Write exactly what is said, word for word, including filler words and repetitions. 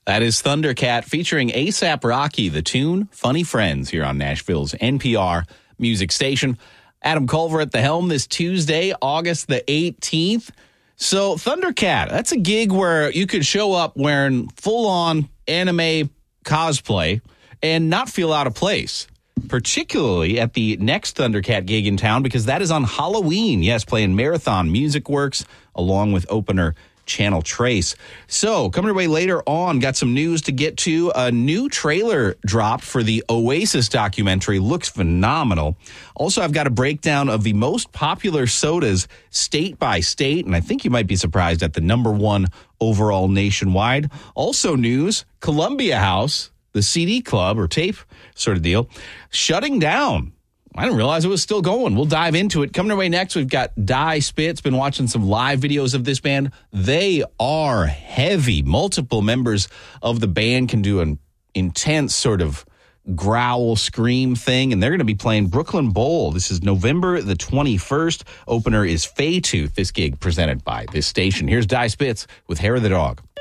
That is Thundercat featuring A$AP Rocky, the tune Funny Friends here on Nashville's N P R music station. Adam Culver at the helm this Tuesday, August the eighteenth. So Thundercat, that's a gig where you could show up wearing full-on anime cosplay and not feel out of place, particularly at the next Thundercat gig in town, because that is on Halloween. Yes, playing Marathon Music Works along with opener Channel Trace. So, coming your way later on, got some news to get to. A new trailer dropped for the Oasis documentary. Looks phenomenal. Also, I've got a breakdown of the most popular sodas state by state, and I think you might be surprised at the number one overall nationwide. Also news, Columbia House, the C D club or tape sort of deal, shutting down. I didn't realize it was still going. We'll dive into it. Coming our way next, we've got Die Spitz. Been watching some live videos of this band. They are heavy. Multiple members of the band can do an intense sort of growl, scream thing, and they're going to be playing Brooklyn Bowl. This is November the twenty-first. Opener is Faytooth. This gig presented by this station. Here's Die Spitz with Hair of the Dog.